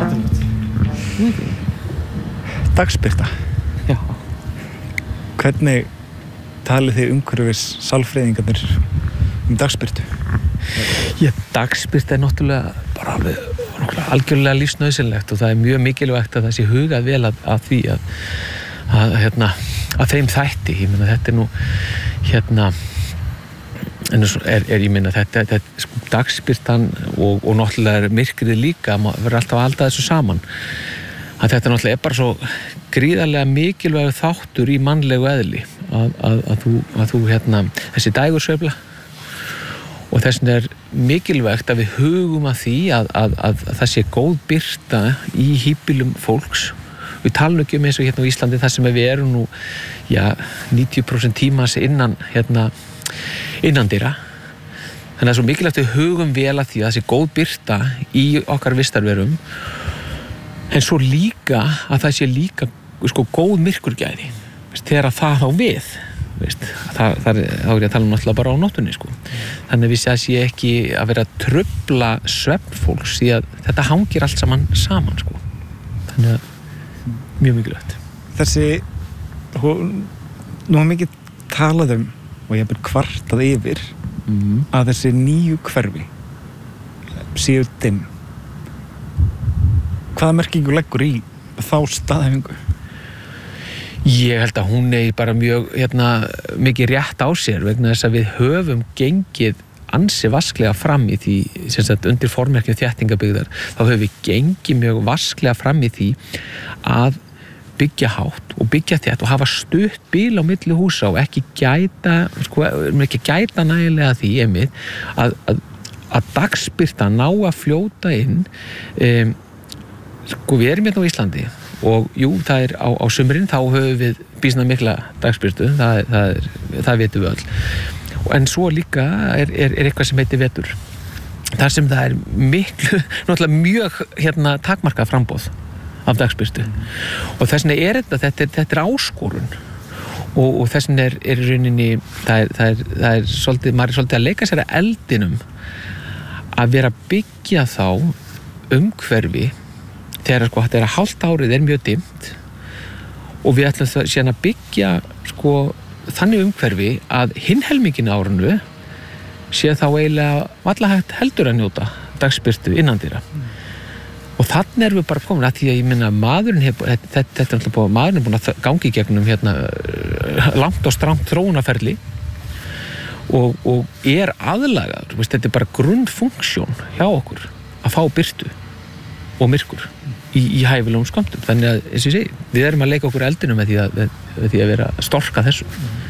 Dagsbirta. Já. Hvernig talið þið umhverfis sálfræðingarnir dagsbirtu? Dagsbirta náttúrulega bara algjörlega lífsnauðsynlegt og það mjög mikilvægt að það sé hugað vel að því að þeim þætti. Ég meina þetta nú ég meina þetta sko, dagsbirtan og náttúrulega myrkrið líka, maður verður alltaf að halda þessu saman. Að þetta náttúrulega bara svo gríðarlega mikilvægur þáttur í mannlegu eðli að þú þessi dægursveifla og þess vegna mikilvægt að við hugum að því að það sé góð birta í híbýlum fólks. Við talum ekki eins og á Íslandi þar sem við erum nú 90% tímans innandyra. Þannig að svo mikilvægt við hugum vel að því að það sé góð birta í okkar vistarverum en svo líka að það sé líka sko, góð myrkurgæði þegar það þá við þá er ég að tala náttúrulega bara á nóttunni sko. Þannig að við sé ekki að vera að trufla svefn fólks því að þetta hangir allt saman sko. Þannig að mjög mikilvægt. Nú har mikið talað og ég hef bara kvartað yfir að þessi nýju hverfi séu dimm. Hvaða merkingu leggur í þá staðhæfingu? Ég held að hún bara mjög mikið rétt á sér vegna þess að við höfum gengið ansi vasklega fram í því sem sagt undir formerkjum þéttingabyggðar þá höfum við gengið mjög vasklega fram í því að byggja hátt og byggja þétt og hafa stutt bíl á milli húsa og ekki gæta nægilega því að dagsbirta ná að fljóta inn við erum á Íslandi og jú, það er á sumrin þá höfum við býsna mikla dagsbirtu það vitum við öll en svo líka er eitthvað sem heitir vetur þar sem það er miklu náttúrulega mjög takmarkað framboð af dagsbirtu og þess vegna þetta áskorun og þess vegna í rauninni það er svolítið, maður er svolítið að leika sér að eldinum að vera að byggja þá umhverfi þegar sko þetta hálft árið mjög dimmt og við ætlum það síðan að byggja sko þannig umhverfi að hinn helmingin árinu sé þá eiginlega varla hægt heldur að njóta dagsbirtu innandyra og þannig erum við bara komin að því að ég minna maðurinn maðurinn er búin að gangi í gegnum langt og strangt þróunarferli og aðlagaður þetta bara grunnfunksjón hjá okkur að fá birtu og myrkur í hæfilegum skömmtum þannig að, eins og ég segi, við erum að leika okkur eldinu með því að vera að storka þessu.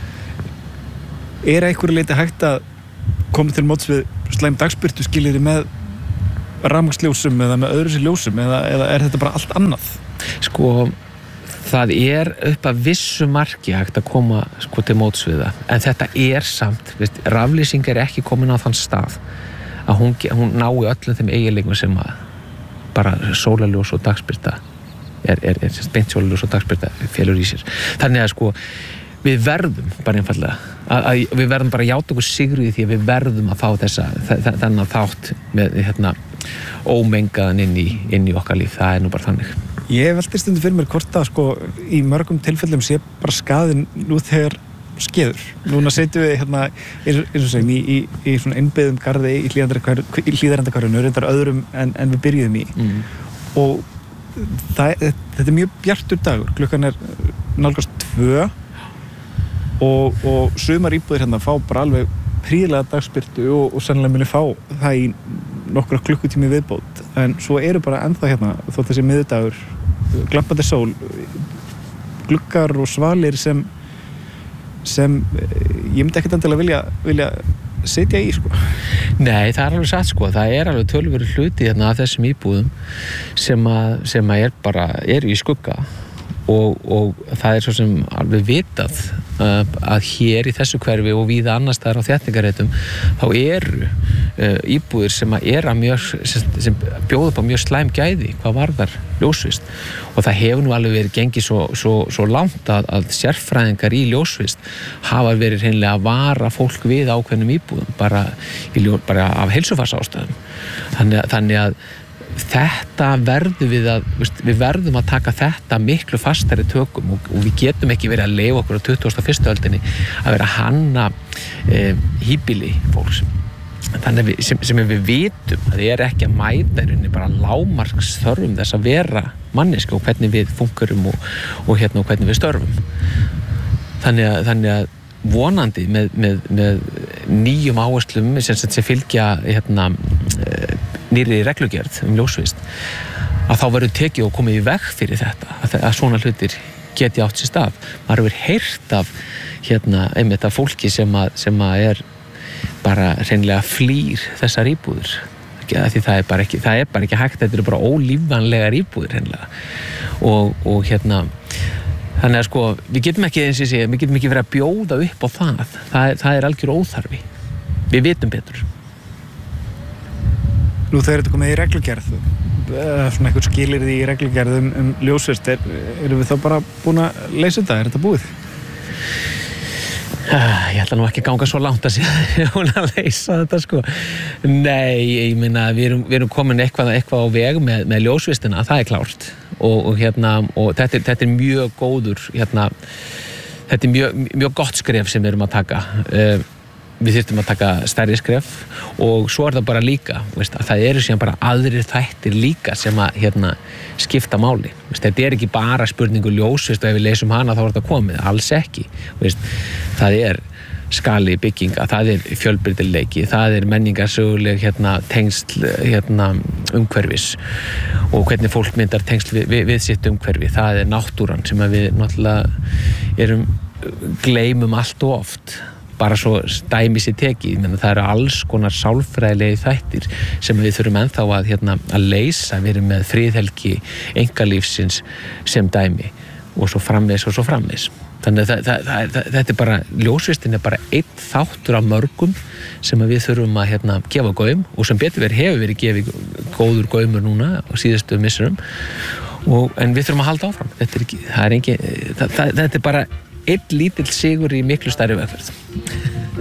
Er einhverju leyti hægt að koma til móts við slæm dagsbirtu skilyrði með rafmagnsljósum eða með öðru sér ljósum eða er þetta bara allt annað? Sko, það er upp að vissu marki hægt að koma sko til móts við það en þetta er samt, raflýsing er ekki komin á þann stað að hún nái öllum þeim eiginleikum sem að bara sólarljós og dagsbirta er beint sólarljós og dagsbirta felur í sér. Þannig að sko við verðum bara einfaldlega við verðum bara að játa okkur sigru í því að við verðum að fá þennan þátt með ómengaðan inn í okkar líf. Það er nú bara þannig. Ég velti stundum fyrir mér hvort að sko í mörgum tilfellum sé bara skaðinn nú þegar skeður. Núna setjum við eins og segjum í svona innbyggðum garði í Hlíðarendahverfinu reyndar öðrum en við byrjuðum í og þetta er mjög bjartur dagur klukkan er nálgast 2 og sumar íbúðir fá bara alveg prýðilega dagsbirtu og sennilega muni fá það í nokkra klukkutími viðbót en svo eru bara ennþá þótt þessi miðvikudagur glampandi sól gluggar og svalir sem ég myndi ekkert endilega vilja sitja í sko. Nei, það er alveg satt sko, það er alveg töluverður hluti af þessum íbúðum sem er í skugga og það er svo sem alveg vitað að hér í þessu hverfi og víða annars staðar á þéttingarreitum þá eru íbúðir sem bjóða upp á mjög slæm gæði hvað varðar ljósvist og það hefur nú alveg verið gengið svo langt að sérfræðingar í ljósvist hafa verið hreinlega að vara fólk við ákveðnum íbúðum bara af heilsufarsástæðum þannig að þetta við verðum að taka þetta miklu fastari tökum og við getum ekki verið að leyfa okkur á 21. öldinni að vera að hanna híbýli fólks. Þannig sem við vitum að það ekki að mæta í rauninni bara lágmarks þörfum þess að vera manneski og hvernig við funkurum og hvernig við störfum. Þannig að vonandi með nýjum áherslum sem fylgja nýrri reglugerð ljósvist að þá verður tekið og komið í veg fyrir þetta að svona hlutir geti átt sér stað. Maður hefur heyrt af einmitt af fólki sem er bara hreinlega flýr þessar íbúðir því það er bara ekki hægt, þetta eru bara ólífanlegar íbúðir hreinlega og þannig að sko við getum ekki verið að bjóða upp á það er algjör óþarfi, við vitum betur. Nú þegar þetta komið í reglugerð svona eitthvað skilyrði í reglugerð ljósvist, erum við þá bara búin að leysa þetta, þetta búið? Ég ætla nú ekki að ganga svo langt að leysa þetta sko. Nei, ég meina við erum komin eitthvað á veg með ljósvistina, það er klárt og þetta er mjög góður þetta er mjög gott skref sem við erum að taka. Við þyrftum að taka stærri skref og svo er það bara líka að það eru síðan bara aðrir þættir líka sem að skipta máli. Þetta er ekki bara spurningu ljósvist og ef við leysum hana þá er þetta komið, alls ekki. Það er skali bygginga, það er fjölbreytileiki, það er menningarsöguleg tengsl umhverfis og hvernig fólk myndar tengsl við sitt umhverfi, það er náttúran sem að við náttúrulega gleymum allt og oft. Bara svo dæmi sér tekið, það eru alls konar sálfræðilegi þættir sem við þurfum ennþá að leysa. Við erum með friðhelgi einkalífsins sem dæmi og svo framvegis. Þannig að þetta er bara, ljósvistin er bara einn þáttur af mörgum sem við þurfum að gefa gaum og sem betur hefur verið gefið góður gaumur núna á síðustu misserum en við þurfum að halda áfram. Þetta er bara einn lítill sigur í miklu stærri vegferð.